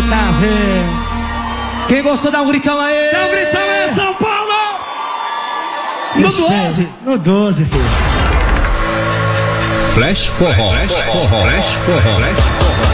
Tá vendo? Quem gostou, dá um gritão aí! Dá um gritão aí, São Paulo! No 12! No 12, filho. Flash Forró. Flash Forró.